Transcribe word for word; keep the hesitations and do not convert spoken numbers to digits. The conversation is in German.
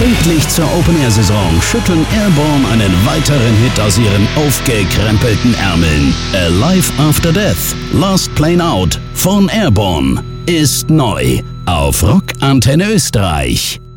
Pünktlich zur Open-Air-Saison schütten Airborne einen weiteren Hit aus ihren aufgekrempelten Ärmeln. Alive After Death, Last Plane Out von Airborne ist neu auf Rock Antenne Österreich.